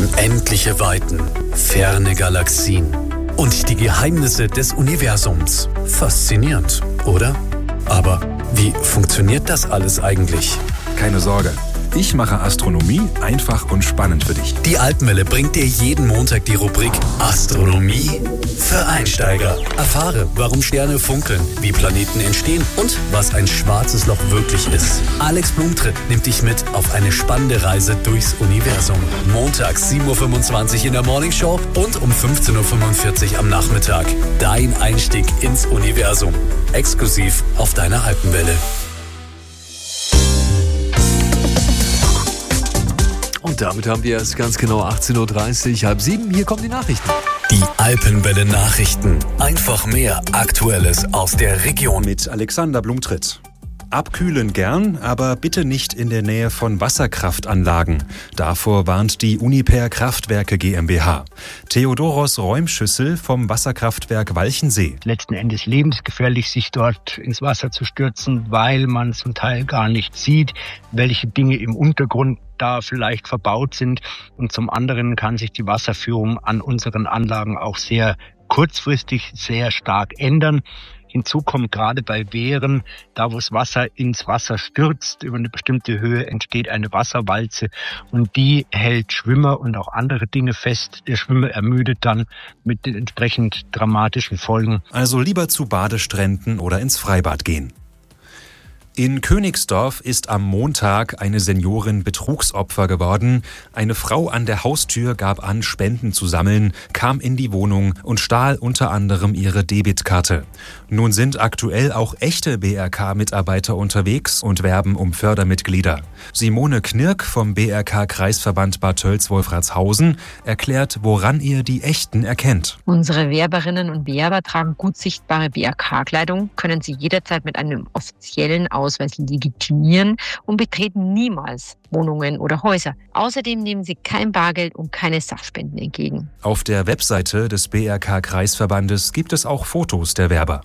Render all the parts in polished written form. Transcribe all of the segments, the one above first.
Unendliche Weiten, ferne Galaxien und die Geheimnisse des Universums. Faszinierend, oder? Aber wie funktioniert das alles eigentlich? Keine Sorge, ich mache Astronomie einfach und spannend für dich. Die Alpenwelle bringt dir jeden Montag die Rubrik Astronomie für Einsteiger. Erfahre, warum Sterne funkeln, wie Planeten entstehen und was ein schwarzes Loch wirklich ist. Alex Blumtritt nimmt dich mit auf eine spannende Reise durchs Universum. Montags 7.25 Uhr in der Morningshow und um 15.45 Uhr am Nachmittag. Dein Einstieg ins Universum. Exklusiv auf deiner Alpenwelle. Und damit haben wir es ganz genau 18.30 Uhr, 6:30. Hier kommen die Nachrichten. Die Alpenwelle Nachrichten. Einfach mehr Aktuelles aus der Region. Mit Alexander Blumtritt. Abkühlen gern, aber bitte nicht in der Nähe von Wasserkraftanlagen. Davor warnt die Uniper Kraftwerke GmbH. Theodoros Räumschüssel vom Wasserkraftwerk Walchensee. Letzten Endes lebensgefährlich, sich dort ins Wasser zu stürzen, weil man zum Teil gar nicht sieht, welche Dinge im Untergrund da vielleicht verbaut sind. Und zum anderen kann sich die Wasserführung an unseren Anlagen auch sehr kurzfristig sehr stark ändern. Hinzu kommt gerade bei Wehren, da wo das Wasser ins Wasser stürzt, über eine bestimmte Höhe entsteht eine Wasserwalze und die hält Schwimmer und auch andere Dinge fest. Der Schwimmer ermüdet dann mit den entsprechend dramatischen Folgen. Also lieber zu Badestränden oder ins Freibad gehen. In Königsdorf ist am Montag eine Seniorin Betrugsopfer geworden. Eine Frau an der Haustür gab an, Spenden zu sammeln, kam in die Wohnung und stahl unter anderem ihre Debitkarte. Nun sind aktuell auch echte BRK-Mitarbeiter unterwegs und werben um Fördermitglieder. Simone Knirk vom BRK-Kreisverband Bad Tölz-Wolfratshausen erklärt, woran ihr die Echten erkennt. Unsere Werberinnen und Werber tragen gut sichtbare BRK-Kleidung, können sie jederzeit mit einem offiziellen Ausweis legitimieren und betreten niemals Wohnungen oder Häuser. Außerdem nehmen sie kein Bargeld und keine Sachspenden entgegen. Auf der Webseite des BRK-Kreisverbandes gibt es auch Fotos der Werber.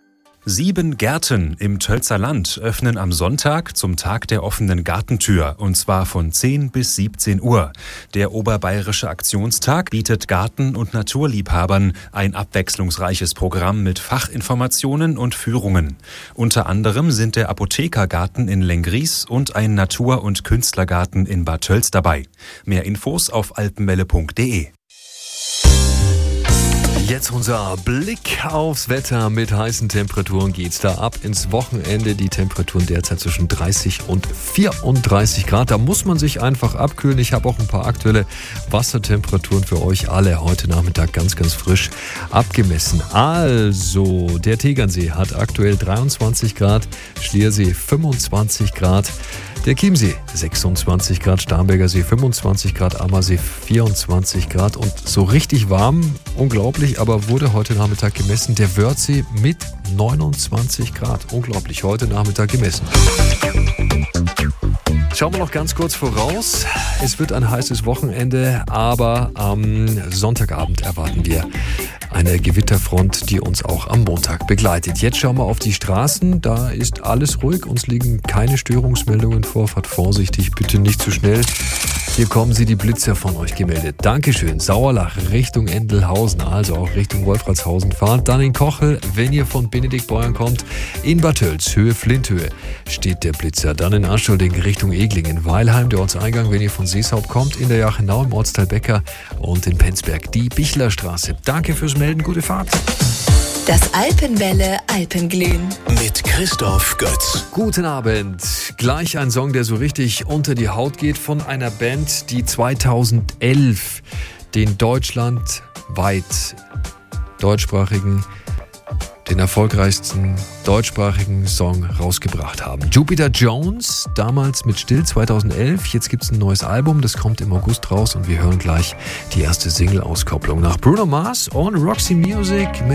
7 Gärten im Tölzer Land öffnen am Sonntag zum Tag der offenen Gartentür, und zwar von 10 bis 17 Uhr. Der Oberbayerische Aktionstag bietet Garten- und Naturliebhabern ein abwechslungsreiches Programm mit Fachinformationen und Führungen. Unter anderem sind der Apothekergarten in Lenggries und ein Natur- und Künstlergarten in Bad Tölz dabei. Mehr Infos auf alpenwelle.de. Jetzt unser Blick aufs Wetter. Mit heißen Temperaturen geht's da ab ins Wochenende. Die Temperaturen derzeit zwischen 30 und 34 Grad. Da muss man sich einfach abkühlen. Ich habe auch ein paar aktuelle Wassertemperaturen für euch alle heute Nachmittag ganz, ganz frisch abgemessen. Also, der Tegernsee hat aktuell 23 Grad, Schliersee 25 Grad. Der Chiemsee 26 Grad, Starnberger See 25 Grad, Ammersee 24 Grad und so richtig warm, unglaublich, aber wurde heute Nachmittag gemessen, der Wörthsee mit 29 Grad. Unglaublich, heute Nachmittag gemessen. Schauen wir noch ganz kurz voraus. Es wird ein heißes Wochenende, aber am Sonntagabend erwarten wir eine Gewitterfront, die uns auch am Montag begleitet. Jetzt schauen wir auf die Straßen. Da ist alles ruhig. Uns liegen keine Störungsmeldungen vor. Fahrt vorsichtig, bitte nicht zu schnell. Hier kommen sie, die Blitzer von euch gemeldet. Dankeschön. Sauerlach Richtung Endelhausen, also auch Richtung Wolfratshausen fahrt. Dann in Kochel, wenn ihr von Benediktbeuern kommt. In Bad Tölz, Höhe Flinthöhe, steht der Blitzer. Dann in Aschholding Richtung Eglingen. Weilheim, der Ortseingang, wenn ihr von Seeshaupt kommt. In der Jachenau im Ortsteil Becker und in Penzberg die Bichlerstraße. Danke fürs Melden, gute Fahrt. Das Alpenwelle Alpenglühen mit Christoph Götz. Guten Abend. Gleich ein Song, der so richtig unter die Haut geht, von einer Band, die 2011 den deutschlandweit den erfolgreichsten deutschsprachigen Song rausgebracht haben. Jupiter Jones, damals mit Still 2011. Jetzt gibt es ein neues Album, das kommt im August raus und wir hören gleich die erste Single-Auskopplung nach Bruno Mars und Roxy Music.